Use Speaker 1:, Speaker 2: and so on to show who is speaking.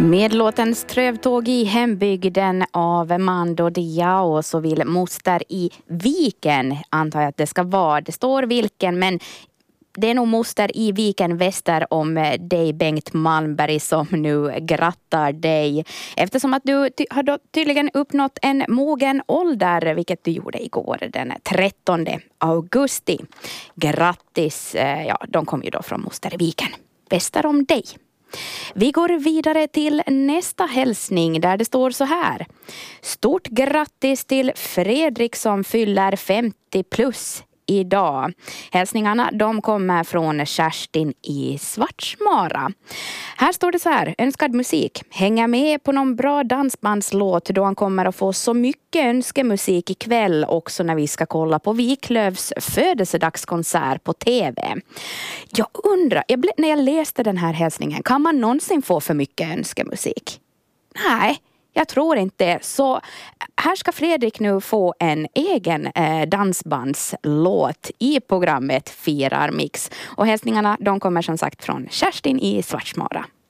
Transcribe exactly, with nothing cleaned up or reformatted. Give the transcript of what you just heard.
Speaker 1: Med låten Strövtåg i hembygden av Mando Diao så vill moster i Viken, antar jag att det ska vara. Det står vilken, men det är nog moster i Viken väster om dig, Bengt Malmberg, som nu grattar dig. Eftersom att du ty- har tydligen uppnått en mogen ålder, vilket du gjorde igår den trettonde augusti. Grattis, ja, de kom ju då från moster i Viken väster om dig. Vi går vidare till nästa hälsning där det står så här. Stort grattis till Fredrik som fyller femtio plus idag. Hälsningarna de kommer från Kerstin i Svartsmara. Här står det så här. Önskad musik. Hänga med på någon bra dansbandslåt då han kommer att få så mycket önskemusik ikväll också när vi ska kolla på Wiklövs födelsedagskonsert på tv. Jag undrar, jag ble, när jag läste den här hälsningen, kan man någonsin få för mycket önskemusik? Nej. Jag tror inte. Så här ska Fredrik nu få en egen eh, dansbandslåt i programmet Firar Mix. Och hälsningarna de kommer som sagt från Kerstin i Svartsmara.